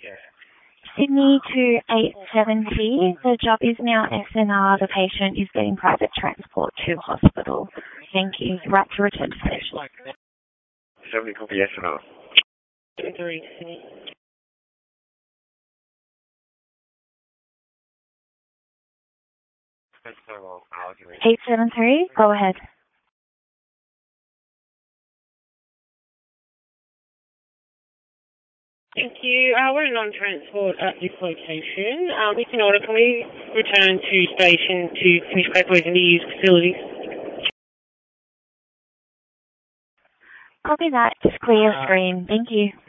Sydney to 870. The job is now SNR. The patient is getting private transport to hospital. Thank you. Right to return to station. 70 copy SNR. 873. 873. Go ahead. Thank you. We're in non-transport at this location. In order, can we return to station to finish paperwork in the used facilities? Copy that. Just clear screen. Thank you.